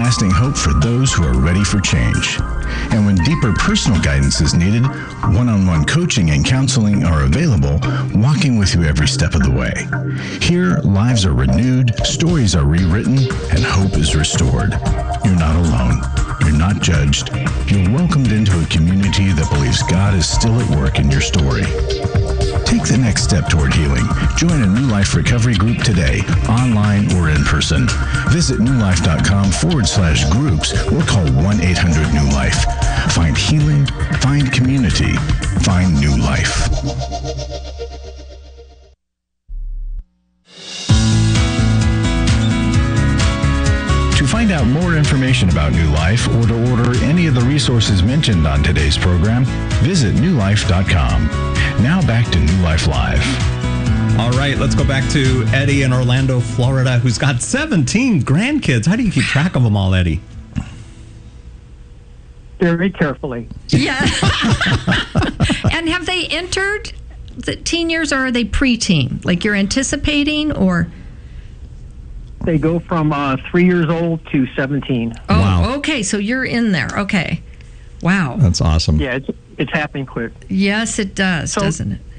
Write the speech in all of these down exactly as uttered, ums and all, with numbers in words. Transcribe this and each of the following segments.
lasting hope for those who are ready for change. And when deeper personal guidance is needed, one-on-one coaching and counseling are available, walking with you every step of the way. Here, lives are renewed, stories are rewritten, and hope is restored. You're not alone. You're not judged. You're welcomed into a community that believes God is still at work in your story. Take the next step toward healing. Join a New Life recovery group today, online or in person. Visit newlife.com forward slash groups or call one eight hundred new life. Find healing, find community, find new life. To find out more information about New Life or to order any of the resources mentioned on today's program, visit new life dot com. Now back to New Life Live. All right, let's go back to Eddie in Orlando, Florida, who's got seventeen grandkids. How do you keep track of them all, Eddie? Very carefully. Yeah. And have they entered the teen years, or are they preteen? Like you're anticipating, or? They go from uh, three years old to seventeen. Oh, Wow. Okay. So you're in there. Okay. Wow. That's awesome. Yeah, it's it's happening quick. Yes, it does, So- doesn't it?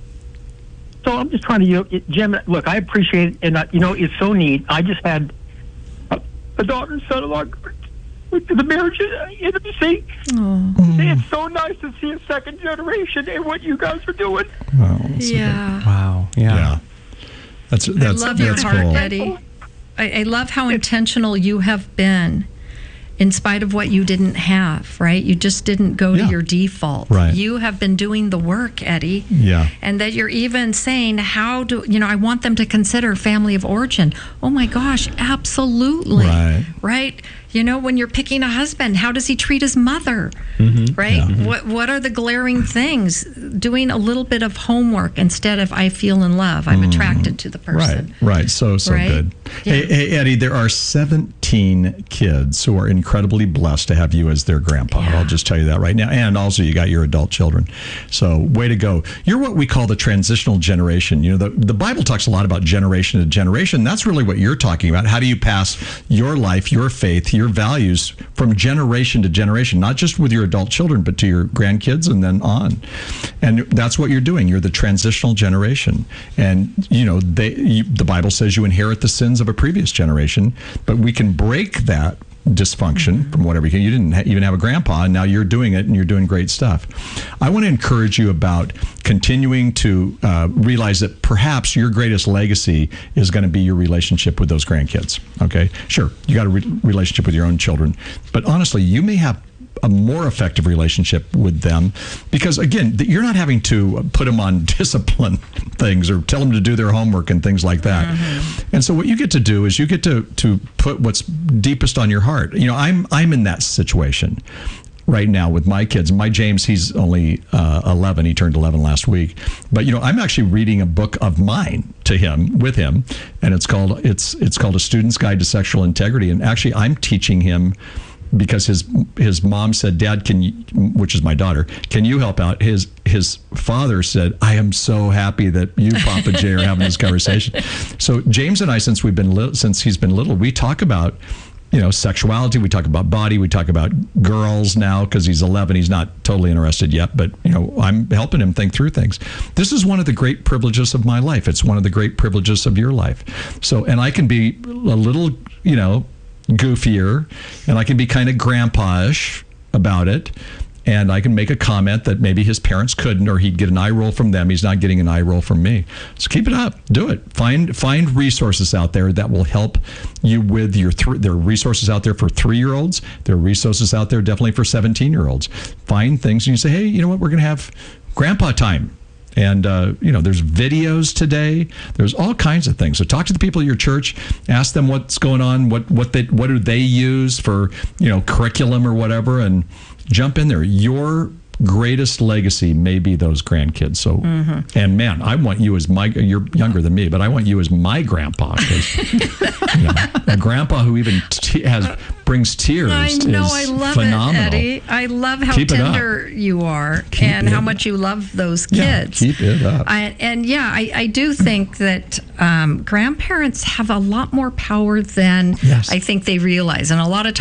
So I'm just trying to, you know, it, Jim, look, I appreciate it, and, uh, you know, it's so neat. I just had a, a daughter and son-in-law went to the marriage intimacy. Oh. It's so nice to see a second generation and what you guys are doing. Wow, that's a Yeah. good- wow. Yeah. Yeah. That's that's I love your that's heart, cool. Eddie. I, I love how intentional you have been in spite of what you didn't have, right? You just didn't go Yeah. to your default. Right. You have been doing the work, Eddie. Yeah. And that you're even saying, how do, you know, I want them to consider family of origin. Oh my gosh, absolutely. Right. Right? You know, when you're picking a husband, how does he treat his mother? Mm-hmm. Right? Yeah. What What are the glaring things? Doing a little bit of homework instead of I feel in love. I'm attracted to the person. Right, right. So, so Right? good. Yeah. Hey, hey, Eddie, there are seventeen kids who are incredibly blessed to have you as their grandpa. Yeah. I'll just tell you that right now. And also, you got your adult children. So, way to go. You're what we call the transitional generation. You know, the, the Bible talks a lot about generation to generation. That's really what you're talking about. How do you pass your life, your faith, your values from generation to generation, not just with your adult children, but to your grandkids and then on. And that's what you're doing. You're the transitional generation. And, you know, they, you, the Bible says you inherit the sins of a previous generation, but we can break that dysfunction mm-hmm. from whatever you can. You didn't ha- even have a grandpa, and now you're doing it, and you're doing great stuff. I want to encourage you about continuing to uh, realize that perhaps your greatest legacy is going to be your relationship with those grandkids. Okay, sure, you got a re- relationship with your own children, but honestly, you may have a more effective relationship with them because, again, you're not having to put them on discipline things or tell them to do their homework and things like that. Mm-hmm. And so what you get to do is you get to to put what's deepest on your heart. You know, I'm I'm in that situation right now with my kids. My James, he's only uh, eleven. He turned eleven last week. But, you know, I'm actually reading a book of mine to him, with him, and it's called it's it's called A Student's Guide to Sexual Integrity. And actually, I'm teaching him because his his mom said, "Dad, can you," which is my daughter, "can you help out?" His his father said, "I am so happy that you, Papa Jay, are having this conversation." So James and I, since we've been li- since he's been little, we talk about, you know, sexuality. We talk about body. We talk about girls now because he's eleven. He's not totally interested yet, but, you know, I'm helping him think through things. This is one of the great privileges of my life. It's one of the great privileges of your life. So, and I can be a little, you know, goofier, and I can be kind of grandpa-ish about it, and I can make a comment that maybe his parents couldn't, or he'd get an eye roll from them. He's not getting an eye roll from me. So keep it up. Do it. Find find resources out there that will help you with your th- there are resources out there for three-year-olds. There are resources out there definitely for seventeen-year-olds. Find things and you say, hey, you know what? We're going to have grandpa time. And, uh, you know, there's videos today. There's all kinds of things. So talk to the people at your church. Ask them what's going on, what what they what do they use for, you know, curriculum or whatever, and jump in there. Your greatest legacy may be those grandkids. So, mm-hmm. and man, I want you as my, you're younger than me, but I want you as my grandpa. 'Cause, you know, a grandpa who even t- has brings tears I know, is I love phenomenal. it, Eddie. I love how Keep it up. tender you are Keep and how it much you love those Yeah, kids. keep it up. I, and yeah, I, I do think that um, grandparents have a lot more power than Yes. I think they realize. And a lot of